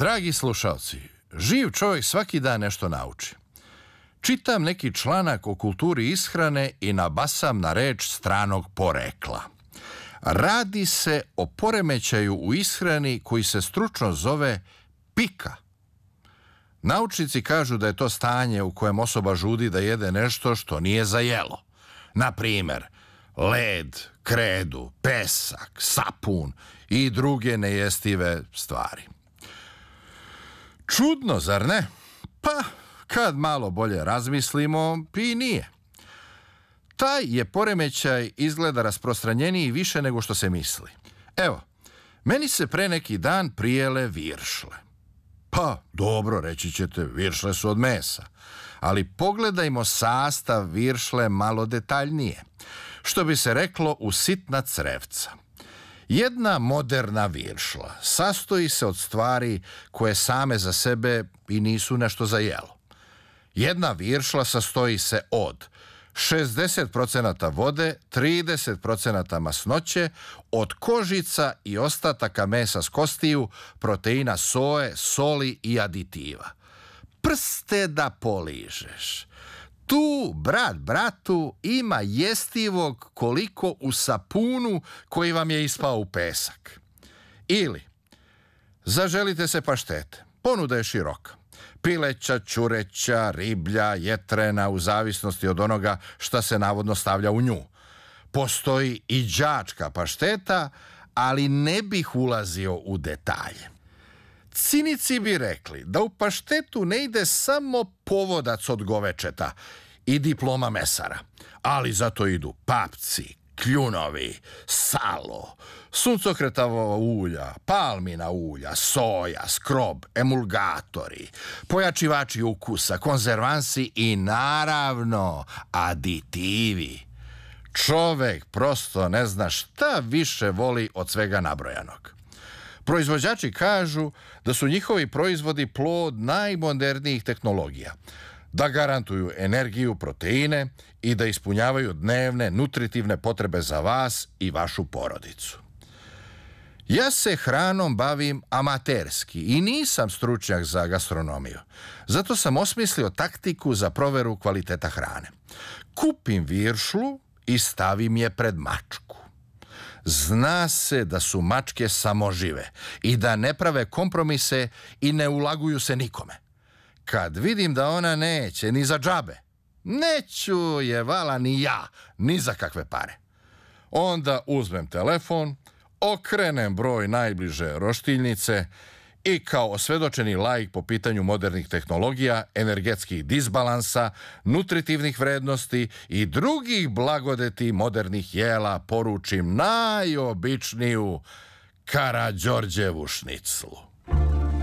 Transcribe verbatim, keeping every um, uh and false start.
Dragi slušalci, živ čovjek svaki dan nešto nauči. Čitam neki članak o kulturi ishrane i nabasam na reč stranog porekla. Radi se o poremećaju u ishrani koji se stručno zove pika. Naučnici kažu da je to stanje u kojem osoba žudi da jede nešto što nije za jelo. Na primjer, led, kredu, pesak, sapun i druge nejestive stvari. Čudno, zar ne? Pa, kad malo bolje razmislimo, i nije. Taj je poremećaj izgleda rasprostranjeniji više nego što se misli. Evo, meni se pre neki dan prijele viršle. Pa, dobro, reći ćete, viršle su od mesa. Ali pogledajmo sastav viršle malo detaljnije. Što bi se reklo u sitna crevca. Jedna moderna viršla sastoji se od stvari koje same za sebe i nisu nešto za jelo. Jedna viršla sastoji se od šezdeset procenata vode, trideset procenata masnoće, od kožica i ostataka mesa s kostiju, proteina soje, soli i aditiva. Prste da poližeš. Tu, brat bratu, ima jestivog koliko u sapunu koji vam je ispao u pesak. Ili, zaželite se paštete. Ponuda je široka. Pileća, ćureća, riblja, jetrena, u zavisnosti od onoga šta se navodno stavlja u nju. Postoji i đačka pašteta, ali ne bih ulazio u detalje. Cinici bi rekli da u paštetu ne ide samo povodac od govečeta i diploma mesara, ali zato idu papci, kljunovi, salo, suncokretava ulja, palmina ulja, soja, skrob, emulgatori, pojačivači ukusa, konzervansi i naravno aditivi. Čovek prosto ne zna šta više voli od svega nabrojanog. Proizvođači kažu da su njihovi proizvodi plod najmodernijih tehnologija, da garantuju energiju, proteine i da ispunjavaju dnevne nutritivne potrebe za vas i vašu porodicu. Ja se hranom bavim amaterski i nisam stručnjak za gastronomiju. Zato sam osmislio taktiku za proveru kvaliteta hrane. Kupim viršlu i stavim je pred mačku. Zna se da su mačke samožive i da ne prave kompromise i ne ulaguju se nikome. Kad vidim da ona neće ni za džabe, neću je vala ni ja, ni za kakve pare. Onda uzmem telefon, okrenem broj najbliže roštiljnice i kao osvedočeni laik po pitanju modernih tehnologija, energetskih disbalansa, nutritivnih vrednosti i drugih blagodeti modernih jela poručim najobičniju Karađorđevu šniclu.